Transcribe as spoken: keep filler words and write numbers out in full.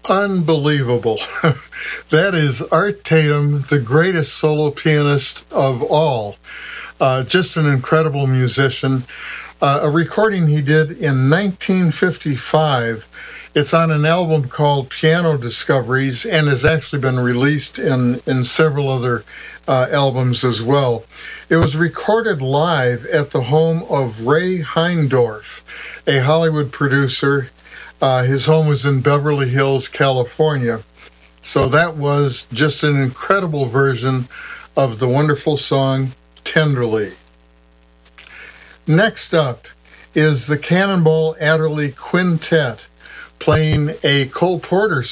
Unbelievable. That is Art Tatum, the greatest solo pianist of all. Uh, just an incredible musician. Uh, a recording he did in nineteen fifty-five. It's on an album called Piano Discoveries and has actually been released in, in several other uh, albums as well. It was recorded live at the home of Ray Heindorf, a Hollywood producer. Uh, his home was in Beverly Hills, California. So that was just an incredible version of the wonderful song, Tenderly. Next up is the Cannonball Adderley Quintet playing a Cole Porter